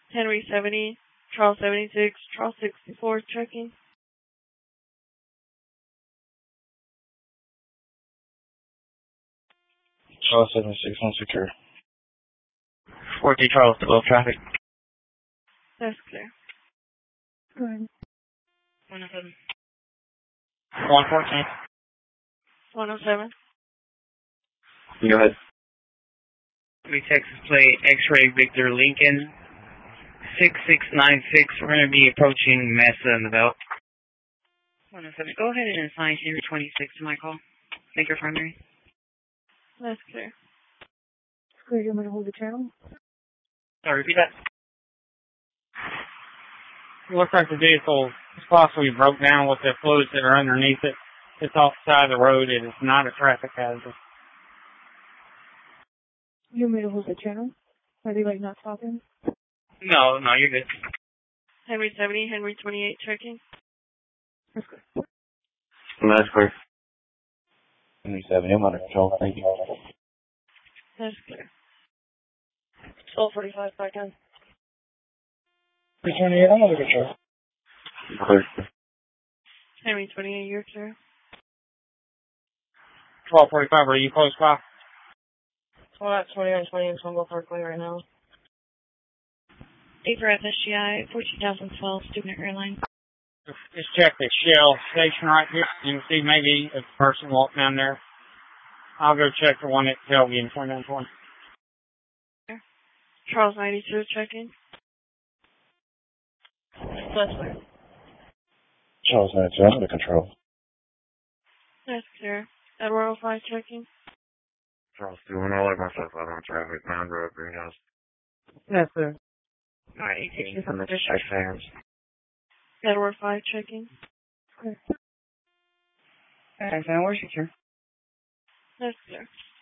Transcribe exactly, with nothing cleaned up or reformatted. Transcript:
Henry seventy, Charles seventy-six, Charles sixty-four, checking. Charles seventy-six, on secure. forty Charles, twelve traffic. That's clear. Go ahead. one oh seven. one fourteen. one oh seven. Go ahead. Three Texas plate, X-ray Victor Lincoln, six six nine six. We're going to be approaching Mesa in the belt. one oh seven. Go ahead and assign Henry twenty-six to my call. Make your primary. That's clear. Clear, you want me to hold the channel? Sorry, repeat that. It looks like the vehicle is possibly broke down with the fluids that are underneath it. It's off the side of the road. It is not a traffic hazard. You want me to hold the channel? Are they like not talking? No, no, you're good. Henry seventy, Henry twenty-eight, checking. That's good. That's clear. Henry seventy, I'm under control. Thank you. That's clear. twelve forty-five, back on. Henry twenty-eight, I'm under control. Clear. Henry twenty-eight, you're clear. twelve forty-five, are you close by? Well, that's twenty-nine twenty in Trumbull Parkway right now. A for F S G I, fourteen thousand twelve, Student Airlines. Just check the Shell station right here and see maybe if a person walked down there. I'll go check the one at Telby in twenty-nine twenty. Charles ninety-two, checking. That's clear. Charles ninety-two, I'm under control. That's clear. Edward oh five, checking. Charles two one, I'll let myself out on traffic. Mound Road, Greenhouse. Yes, sir. Alright, you take From the check fans. Edward five, checking. Alright, so we're secure. That's clear.